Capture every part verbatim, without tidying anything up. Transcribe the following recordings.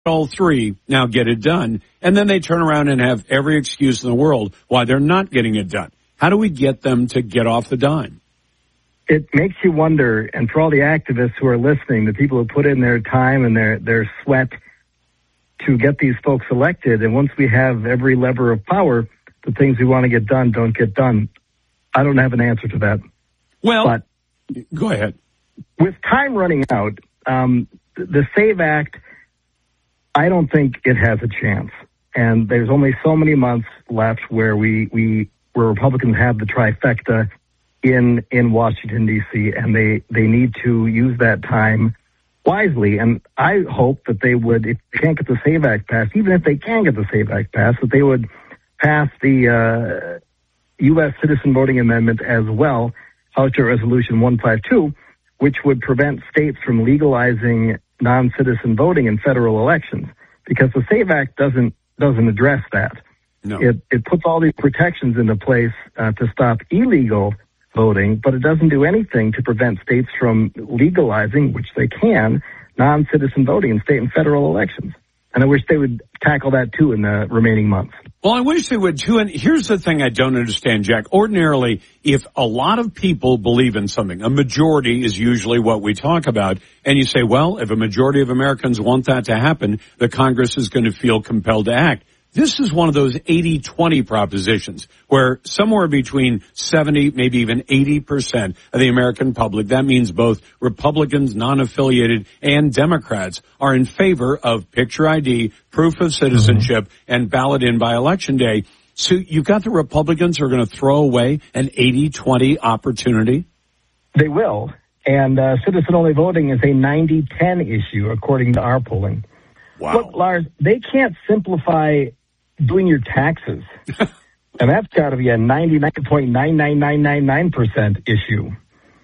all three, now get it done. And then they turn around and have every excuse in the world why they're not getting it done. How do we get them to get off the dime? It makes you wonder, and for all the activists who are listening, the people who put in their time and their, their sweat to get these folks elected, and once we have every lever of power, the things we want to get done don't get done. I don't have an answer to that. Well, but go ahead. With time running out, um, the SAVE Act, I don't think it has a chance. And there's only so many months left where we, we where Republicans have the trifecta in in Washington, D C, and they, they need to use that time wisely. And I hope that they would, if they can't get the SAVE Act passed, even if they can get the SAVE Act passed, that they would pass the uh, U S Citizen Voting Amendment as well, House Joint Resolution one fifty-two, which would prevent states from legalizing non-citizen voting in federal elections, because the SAVE Act doesn't doesn't address that. No. It it puts all these protections into place uh, to stop illegal voting, but it doesn't do anything to prevent states from legalizing, which they can, non-citizen voting in state and federal elections. And I wish they would tackle that too in the remaining months. Well, I wish they would too. And here's the thing I don't understand, Jack. Ordinarily, if a lot of people believe in something, a majority is usually what we talk about. And you say, well, if a majority of Americans want that to happen, the Congress is going to feel compelled to act. This is one of those eighty twenty propositions where somewhere between seventy, maybe even eighty percent of the American public, that means both Republicans, non-affiliated, and Democrats, are in favor of picture I D, proof of citizenship, mm-hmm. and ballot in by Election Day. So you've got the Republicans who are going to throw away an eighty twenty opportunity? They will. And uh, citizen-only voting is a ninety ten issue, according to our polling. Wow. Look, Lars, they can't simplify doing your taxes. And that's got to be a ninety-nine point nine nine nine nine nine percent issue.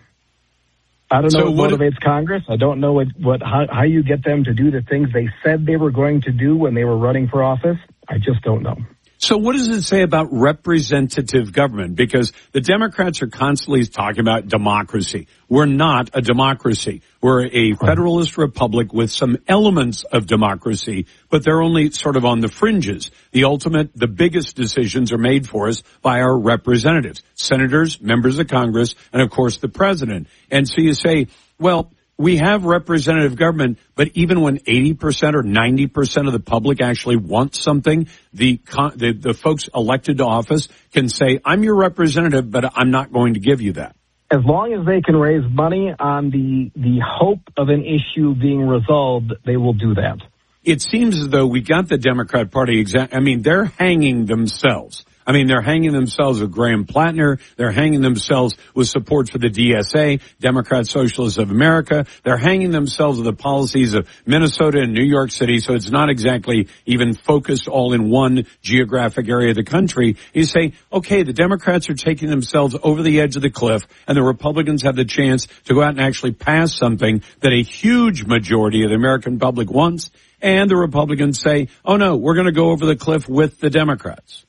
I don't know so what what motivates if, Congress. I don't know what, what how, how you get them to do the things they said they were going to do when they were running for office. I just don't know. So what does it say about representative government? Because the Democrats are constantly talking about democracy. We're not a democracy. We're a federalist republic with some elements of democracy, but they're only sort of on the fringes. The ultimate, the biggest decisions are made for us by our representatives, senators, members of Congress, and of course the president. And so you say, well, we have representative government, but even when eighty percent or ninety percent of the public actually want something, the, the the folks elected to office can say, I'm your representative, but I'm not going to give you that. As long as they can raise money on the the hope of an issue being resolved, they will do that. It seems as though we got the Democrat Party, exa- I mean, they're hanging themselves. I mean, they're hanging themselves with Graham Plattner. They're hanging themselves with support for the D S A, Democrat Socialists of America. They're hanging themselves with the policies of Minnesota and New York City, so it's not exactly even focused all in one geographic area of the country. You say, okay, the Democrats are taking themselves over the edge of the cliff, and the Republicans have the chance to go out and actually pass something that a huge majority of the American public wants, and the Republicans say, oh, no, we're going to go over the cliff with the Democrats.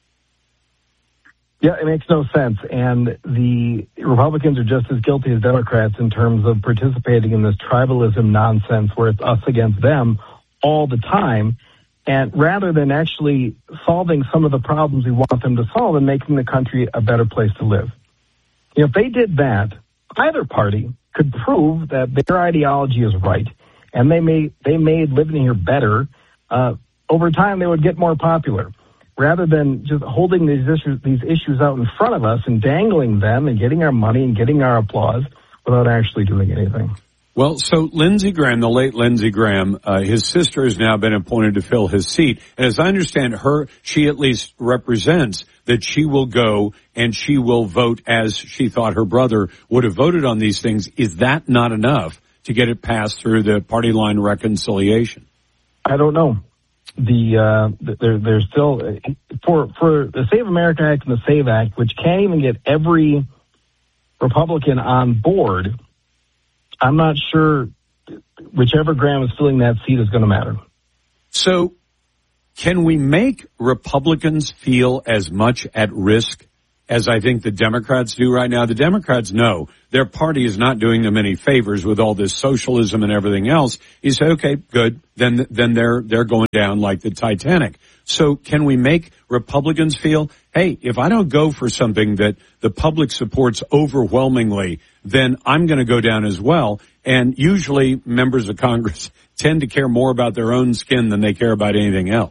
Yeah, it makes no sense. And the Republicans are just as guilty as Democrats in terms of participating in this tribalism nonsense where it's us against them all the time. And rather than actually solving some of the problems we want them to solve and making the country a better place to live. You know, if they did that, either party could prove that their ideology is right and they made, they made living here better. Uh, over time, they would get more popular. Rather than just holding these issues, these issues out in front of us and dangling them and getting our money and getting our applause without actually doing anything. Well, so Lindsey Graham, the late Lindsey Graham, uh, his sister has now been appointed to fill his seat. And as I understand her, she at least represents that she will go and she will vote as she thought her brother would have voted on these things. Is that not enough to get it passed through the party line reconciliation? I don't know. The uh, there, there's still for for the Save America Act and the SAVE Act, which can't even get every Republican on board. I'm not sure whichever Graham is filling that seat is going to matter. So, can we make Republicans feel as much at risk as I think the Democrats do right now. The Democrats know their party is not doing them any favors with all this socialism and everything else. You say, okay, good. Then, then they're, they're going down like the Titanic. So can we make Republicans feel, hey, if I don't go for something that the public supports overwhelmingly, then I'm going to go down as well. And usually members of Congress tend to care more about their own skin than they care about anything else.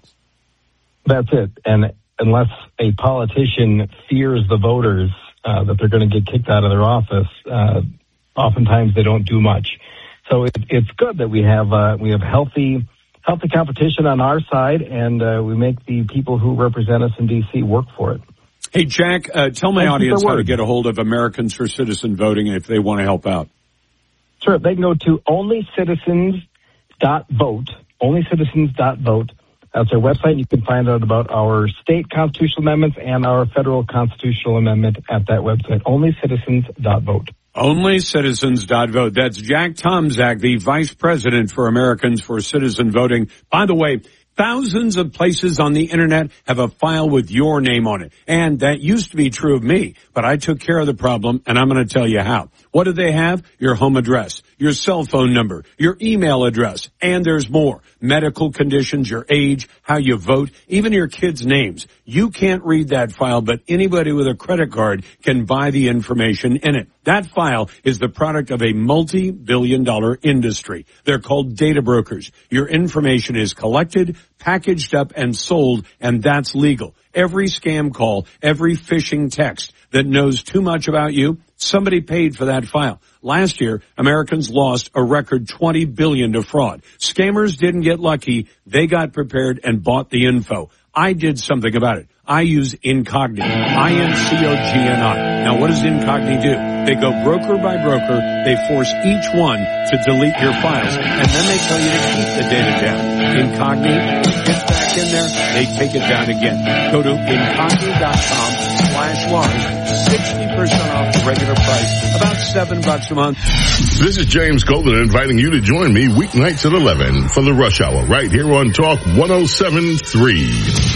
That's it. And unless a politician fears the voters uh, that they're going to get kicked out of their office, uh, oftentimes they don't do much. So it, it's good that we have uh, we have healthy healthy competition on our side, and uh, we make the people who represent us in D C work for it. Hey, Jack, uh, tell my Thank audience how to get a hold of Americans for Citizen Voting if they want to help out. Sure. They can go to only citizens dot vote, only citizens dot vote. That's our website. You can find out about our state constitutional amendments and our federal constitutional amendment at that website, only citizens dot vote. only citizens dot vote. That's Jack Tomczak, the Vice President for Americans for Citizen Voting. By the way, thousands of places on the internet have a file with your name on it. And that used to be true of me, but I took care of the problem, and I'm going to tell you how. What do they have? Your home address, your cell phone number, your email address, and there's more. Medical conditions, your age, how you vote, even your kids' names. You can't read that file, but anybody with a credit card can buy the information in it. That file is the product of a multi-billion dollar industry. They're called data brokers. Your information is collected, packaged up, and sold, and that's legal. Every scam call, every phishing text that knows too much about you, somebody paid for that file. Last year, Americans lost a record twenty billion dollars to fraud. Scammers didn't get lucky. They got prepared and bought the info. I did something about it. I use Incogni, I N C O G N I. Now, what does Incogni do? They go broker by broker. They force each one to delete your files, and then they tell you to keep the data down. Incogni gets back in there. They take it down again. Go to incogni dot com slash Lars. sixty percent off the regular price, about seven bucks a month. This is James Golden inviting you to join me weeknights at eleven for the Rush Hour right here on Talk one oh seven point three.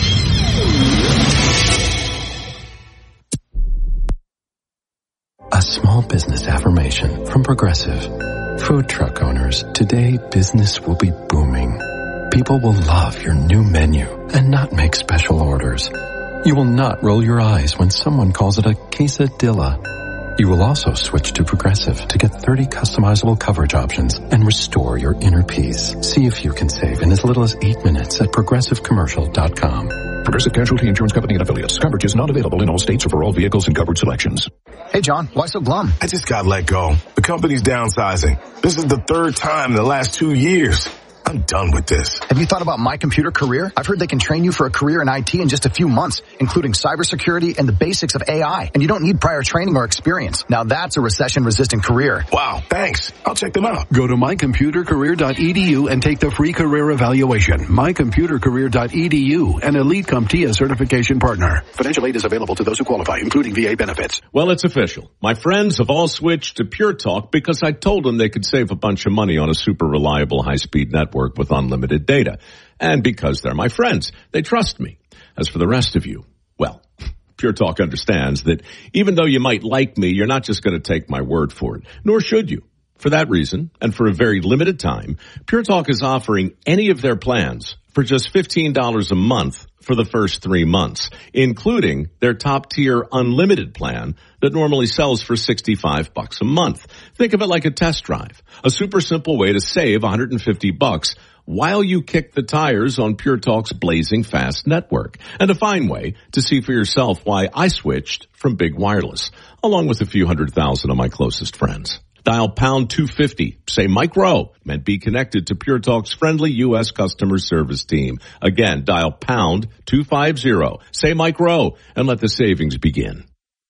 A small business affirmation from Progressive. Food truck owners, today business will be booming. People will love your new menu and not make special orders. You will not roll your eyes when someone calls it a quesadilla. You will also switch to Progressive to get thirty customizable coverage options and restore your inner peace. See if you can save in as little as eight minutes at progressive commercial dot com. Progressive Casualty Insurance Company and Affiliates. Coverage is not available in all states or for all vehicles and coverage selections. Hey, John, why so glum? I just got let go. The company's downsizing. This is the third time in the last two years. I'm done with this. Have you thought about My Computer Career? I've heard they can train you for a career in I T in just a few months, including cybersecurity and the basics of A I. And you don't need prior training or experience. Now that's a recession-resistant career. Wow, thanks. I'll check them out. Go to my computer career dot e d u and take the free career evaluation. my computer career dot e d u, an Elite CompTIA certification partner. Financial aid is available to those who qualify, including V A benefits. Well, it's official. My friends have all switched to Pure Talk because I told them they could save a bunch of money on a super reliable high-speed network with unlimited data. And because they're my friends, they trust me. As for the rest of you, well, Pure Talk understands that even though you might like me, you're not just going to take my word for it, nor should you. For that reason, and for a very limited time, Pure Talk is offering any of their plans for just fifteen dollars a month for the first three months, including their top-tier unlimited plan that normally sells for sixty-five bucks a month. Think of it like a test drive, a super simple way to save one hundred fifty bucks while you kick the tires on Pure Talk's blazing fast network, and a fine way to see for yourself why I switched from big wireless, along with a few hundred thousand of my closest friends. Dial pound two fifty, say Mike Rowe, and be connected to Pure Talk's friendly U S customer service team. Again, dial pound two fifty, say Mike Rowe, and let the savings begin.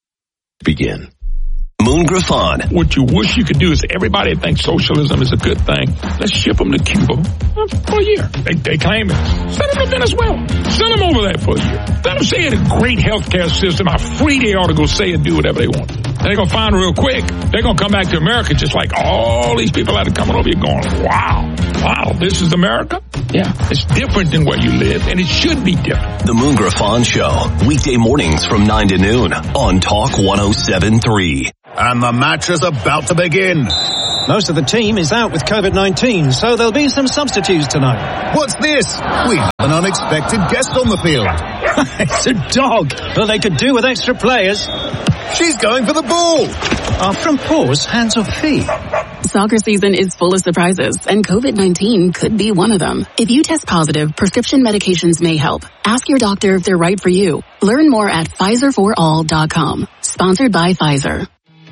Begin. Moon Griffon. What you wish you could do is everybody thinks socialism is a good thing. Let's ship them to Cuba for a year. They, they claim it. Send them to Venezuela. Send them over there for a year. Let them say it's a great healthcare system, how free they ought to go say and do whatever they want. They're going to find real quick. They're going to come back to America just like all these people that are coming over here going, wow, wow, this is America? Yeah, it's different than where you live, and it should be different. The Moon Griffon Show, weekday mornings from nine to noon on Talk one oh seven point three. And the match is about to begin. Most of the team is out with COVID nineteen, so there'll be some substitutes tonight. What's this? We have an unexpected guest on the field. It's a dog. Well, they could do with extra players. She's going for the ball. After a pause, hands off feet. Soccer season is full of surprises, and COVID nineteen could be one of them. If you test positive, prescription medications may help. Ask your doctor if they're right for you. Learn more at Pfizer for all dot com. Sponsored by Pfizer.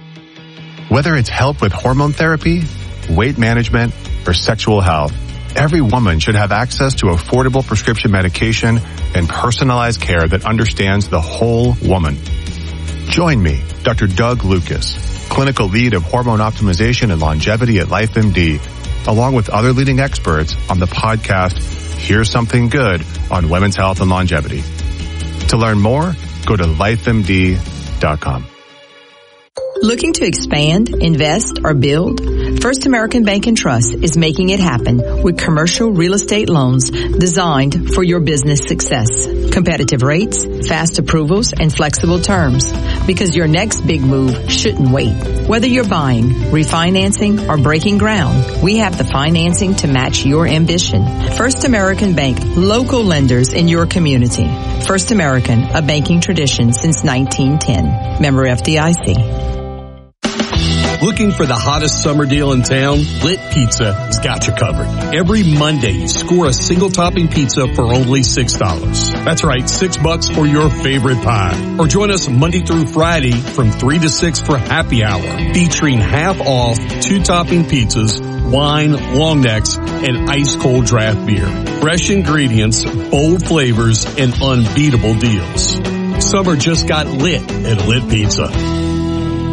Whether it's help with hormone therapy, weight management, or sexual health, every woman should have access to affordable prescription medication and personalized care that understands the whole woman. Join me, Doctor Doug Lucas, clinical lead of hormone optimization and longevity at LifeMD, along with other leading experts on the podcast, Here's Something Good on Women's Health and Longevity. To learn more, go to life M D dot com. Looking to expand, invest, or build? First American Bank and Trust is making it happen with commercial real estate loans designed for your business success. Competitive rates, fast approvals, and flexible terms. Because your next big move shouldn't wait. Whether you're buying, refinancing, or breaking ground, we have the financing to match your ambition. First American Bank, local lenders in your community. First American, a banking tradition since nineteen ten. Member F D I C. Looking for the hottest summer deal in town? Lit Pizza has got you covered. Every Monday, score a single topping pizza for only six dollars. That's right, six bucks for your favorite pie. Or join us Monday through Friday from three to six for happy hour, featuring half off two topping pizzas, wine, long necks, and ice cold draft beer. Fresh ingredients, bold flavors, and unbeatable deals. Summer just got lit at Lit Pizza.